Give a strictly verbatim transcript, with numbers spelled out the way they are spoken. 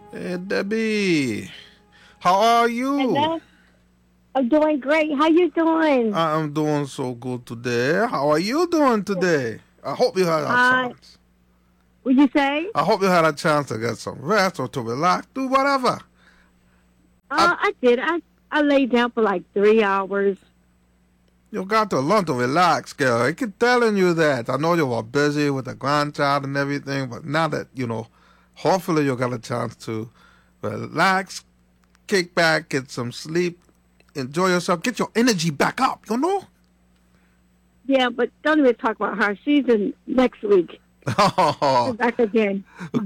Hey, Debbie. How are you? Hello. I'm doing great. How you doing? I'm doing so good today. How are you doing today? I hope you had a Uh, chance. what you say? I hope you had a chance to get some rest or to relax, do whatever. I, Uh, I did. I I laid down for like three hours. you got to learn to relax, girl. I keep telling you that. I know you were busy with the grandchild and everything, but now that, you know, hopefully you got a chance to relax, kick back, get some sleep, enjoy yourself, get your energy back up, you know? Yeah, but don't even talk about her. She's in next week. Oh, She's back again.